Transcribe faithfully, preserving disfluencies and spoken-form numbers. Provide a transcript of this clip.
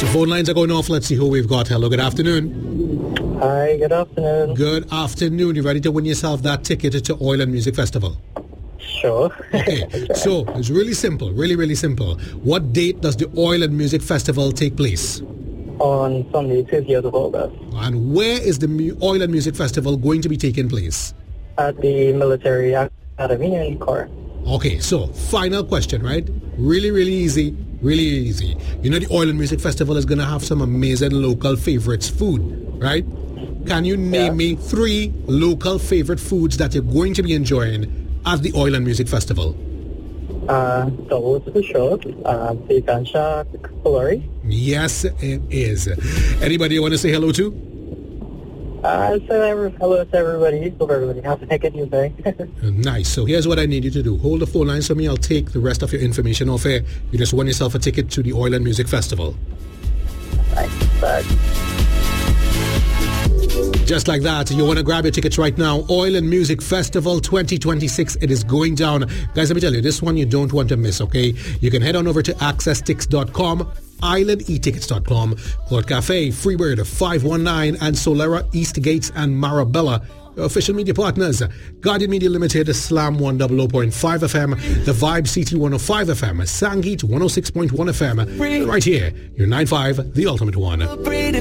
So phone lines are going off. Let's see who we've got. Hello, good afternoon. Hi, good afternoon. Good afternoon. You ready to win yourself that ticket to Oil and Music Festival? Sure. Okay, so it's really simple, really, really simple. What date does the Oil and Music Festival take place? On Sunday, twentieth of August. And where is the Mu- Oil and Music Festival going to be taking place? At the Military Academy in Cork. Okay, so final question, right? Really, really easy, really easy. You know the Oil and Music Festival is going to have some amazing local favorites food, right? Can you name Yeah. me three local favorite foods that you're going to be enjoying at the Oil and Music Festival? Uh, those for sure. Uh, Bacon Shack, Flurry. Yes, it is. Anybody you want to say hello to? Uh, so every, hello to everybody. Hope everybody has a good new day. Nice. So here's what I need you to do. Hold the phone lines for me. I'll take the rest of your information off air. You just won yourself a ticket to the Oil and Music Festival. Thanks. Bye. Just like that, you want to grab your tickets right now. Oil and Music Festival twenty twenty-six. It is going down. Guys, let me tell you, this one you don't want to miss, okay? You can head on over to access tix dot com, island e tickets dot com, Court Cafe, Freebird five one nine, and Solera, East Gates, and Marabella. Your official media partners, Guardian Media Limited, Slam one hundred point five F M, The Vibe C T one oh five F M, Sangeet one oh six point one F M, right here, your nine five, the ultimate one.